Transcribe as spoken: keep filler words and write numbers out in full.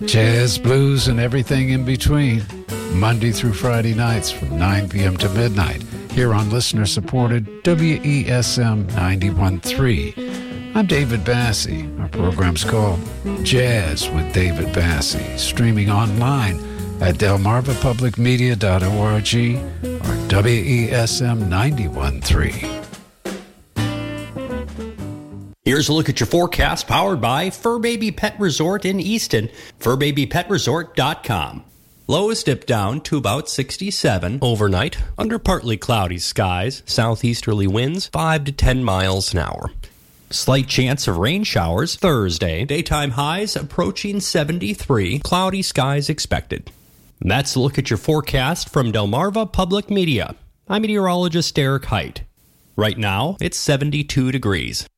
Jazz, blues, and everything in between. Monday through Friday nights from nine p.m. to midnight here on listener-supported W E S M ninety-one point three. I'm David Bassie. Our program's called Jazz with David Bassie, streaming online at delmarva public media dot org or W E S M ninety-one point three. Here's a look at your forecast powered by Fur Baby Pet Resort in Easton, fur baby pet resort dot com. Lows dip down to about sixty-seven overnight under partly cloudy skies, southeasterly winds five to ten miles an hour. Slight chance of rain showers Thursday, daytime highs approaching seventy-three, cloudy skies expected. And that's a look at your forecast from Delmarva Public Media. I'm meteorologist Derek Height. Right now, it's seventy-two degrees.